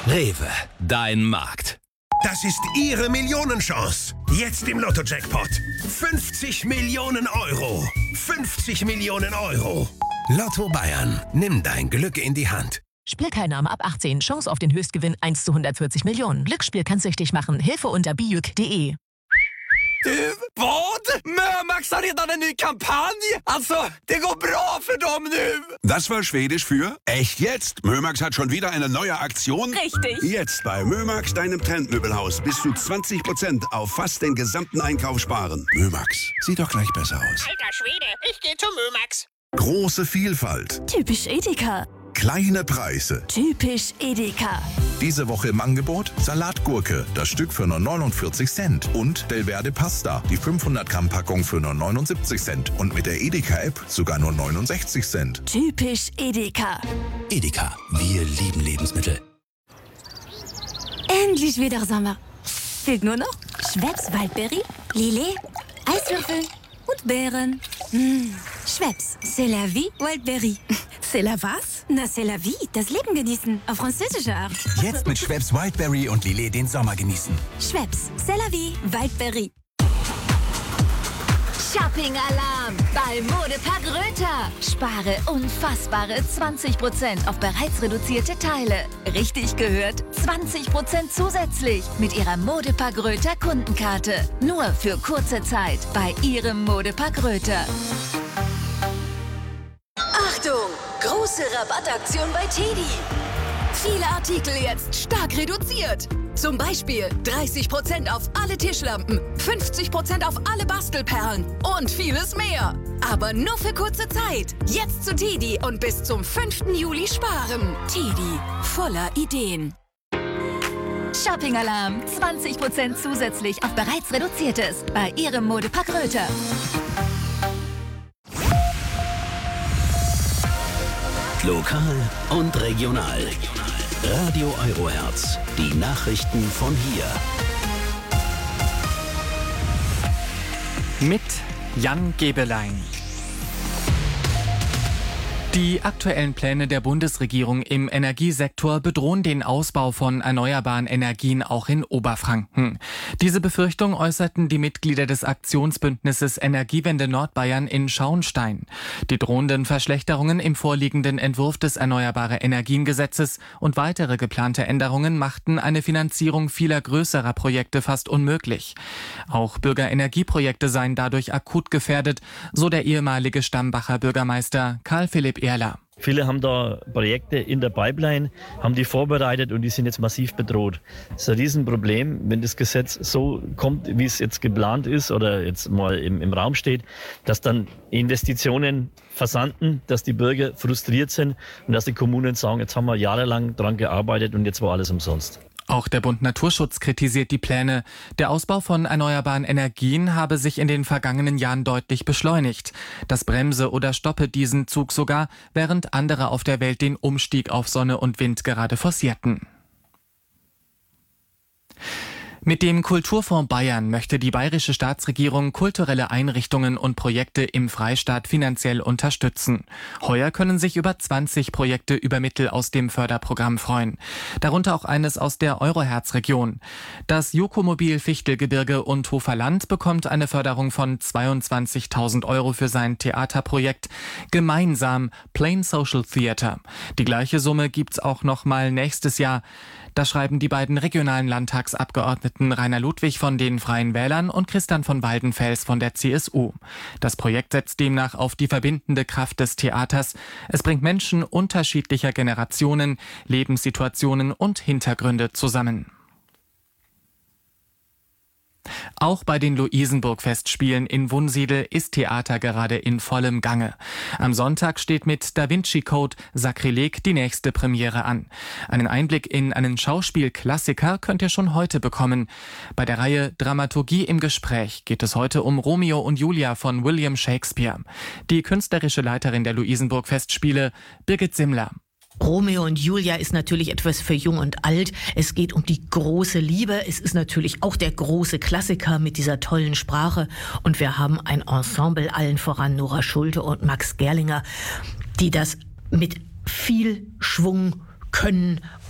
Rewe, dein Markt. Das ist Ihre Millionenchance. Jetzt im Lotto-Jackpot. 50 Millionen Euro. 50 Millionen Euro. Lotto Bayern. Nimm dein Glück in die Hand. Spielteilnahme ab 18. Chance auf den Höchstgewinn 1 zu 140 Millionen. Glücksspiel kann süchtig machen. Hilfe unter bijuk.de. Du, vad? Mömax har redan en ny kampanj! Alltså, det går bra för dem nu! Das war Schwedisch für echt jetzt. Mömax hat schon wieder eine neue Aktion. Richtig. Jetzt bei Mömax, deinem Trendmöbelhaus, bis zu 20% auf fast den gesamten Einkauf sparen. Mömax, sieht doch gleich besser aus. Alter Schwede, ich gehe zu Mömax. Große Vielfalt, Typisch Edeka. kleine Preise. Typisch Edeka. Diese Woche im Angebot Salatgurke, das Stück für nur 49 Cent. Und Delverde Pasta, die 500 Gramm Packung für nur 79 Cent. Und mit der Edeka-App sogar nur 69 Cent. Typisch Edeka. Edeka, wir lieben Lebensmittel. Endlich wieder Sommer. Fehlt nur noch Schweppes Waldbeere, Lillet, Eiswürfel und Beeren. Schweppes, c'est la vie Waldbeere. C'est la was? Na, c'est la vie, das Leben genießen, auf französische Art. Jetzt mit Schweppes Wildberry und Lillet den Sommer genießen. Schweppes, c'est la vie Waldbeere. Shopping-Alarm bei Modepark Röther. Spare unfassbare 20% auf bereits reduzierte Teile. Richtig gehört, 20% zusätzlich mit Ihrer Modepark Röther Kundenkarte. Nur für kurze Zeit bei Ihrem Modepark Röther. Achtung! Große Rabattaktion bei TEDi. Viele Artikel jetzt stark reduziert. Zum Beispiel 30% auf alle Tischlampen, 50% auf alle Bastelperlen und vieles mehr. Aber nur für kurze Zeit. Jetzt zu TEDi und bis zum 5. Juli sparen. TEDi, voller Ideen. Shopping-Alarm, 20% zusätzlich auf bereits reduziertes bei Ihrem Modepark Röther. Lokal und regional. Radio Eurohertz, die Nachrichten von hier. Mit Jan Gebelein. Die aktuellen Pläne der Bundesregierung im Energiesektor bedrohen den Ausbau von erneuerbaren Energien auch in Oberfranken. Diese Befürchtung äußerten die Mitglieder des Aktionsbündnisses Energiewende Nordbayern in Schauenstein. Die drohenden Verschlechterungen im vorliegenden Entwurf des Erneuerbare Energien-Gesetzes und weitere geplante Änderungen machten eine Finanzierung vieler größerer Projekte fast unmöglich. Auch Bürgerenergieprojekte seien dadurch akut gefährdet, so der ehemalige Stambacher Bürgermeister Karl Philipp Erler. Viele haben da Projekte in der Pipeline, haben die vorbereitet und die sind jetzt massiv bedroht. Das ist ein Riesenproblem, wenn das Gesetz so kommt, wie es jetzt geplant ist oder jetzt mal im Raum steht, dass dann Investitionen versanden, dass die Bürger frustriert sind und dass die Kommunen sagen, jetzt haben wir jahrelang dran gearbeitet und jetzt war alles umsonst. Auch der Bund Naturschutz kritisiert die Pläne. Der Ausbau von erneuerbaren Energien habe sich in den vergangenen Jahren deutlich beschleunigt. Das bremse oder stoppe diesen Zug sogar, während andere auf der Welt den Umstieg auf Sonne und Wind gerade forcierten. Mit dem Kulturfonds Bayern möchte die bayerische Staatsregierung kulturelle Einrichtungen und Projekte im Freistaat finanziell unterstützen. Heuer können sich über 20 Projekte über Mittel aus dem Förderprogramm freuen. Darunter auch eines aus der Euroherz-Region. Das Jokomobil Fichtelgebirge und Hoferland bekommt eine Förderung von 22.000 € für sein Theaterprojekt Gemeinsam Plain Social Theater. Die gleiche Summe gibt's auch noch mal nächstes Jahr. Das schreiben die beiden regionalen Landtagsabgeordneten Rainer Ludwig von den Freien Wählern und Christian von Waldenfels von der CSU. Das Projekt setzt demnach auf die verbindende Kraft des Theaters. Es bringt Menschen unterschiedlicher Generationen, Lebenssituationen und Hintergründe zusammen. Auch bei den Luisenburg-Festspielen in Wunsiedel ist Theater gerade in vollem Gange. Am Sonntag steht mit Da Vinci Code Sakrileg die nächste Premiere an. Einen Einblick in einen Schauspielklassiker könnt ihr schon heute bekommen. Bei der Reihe Dramaturgie im Gespräch geht es heute um Romeo und Julia von William Shakespeare. Die künstlerische Leiterin der Luisenburg-Festspiele, Birgit Simmler. Romeo und Julia ist natürlich etwas für Jung und Alt. Es geht um die große Liebe. Es ist natürlich auch der große Klassiker mit dieser tollen Sprache. Und wir haben ein Ensemble, allen voran Nora Schulte und Max Gerlinger, die das mit viel Schwung können